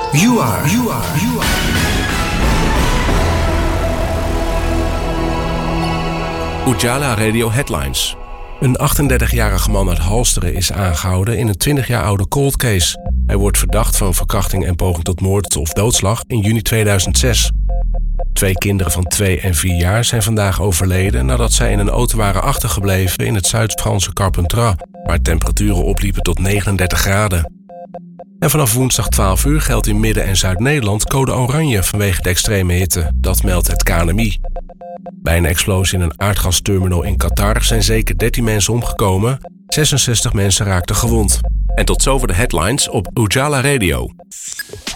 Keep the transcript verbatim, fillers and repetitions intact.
You are, you are, you are. Ujala Radio Headlines. Een achtendertigjarige man uit Halsteren is aangehouden in een twintig jaar oude cold case. Hij wordt verdacht van verkrachting en poging tot moord of doodslag in juni tweeduizend zes. Twee kinderen van twee en vier jaar zijn vandaag overleden nadat zij in een auto waren achtergebleven in het Zuid-Franse Carpentras, waar temperaturen opliepen tot negenendertig graden. En vanaf woensdag twaalf uur geldt in Midden- en Zuid-Nederland code oranje vanwege de extreme hitte. Dat meldt het K N M I. Bij een explosie in een aardgasterminal in Qatar zijn zeker dertien mensen omgekomen. zesenzestig mensen raakten gewond. En tot zover de headlines op Ujala Radio.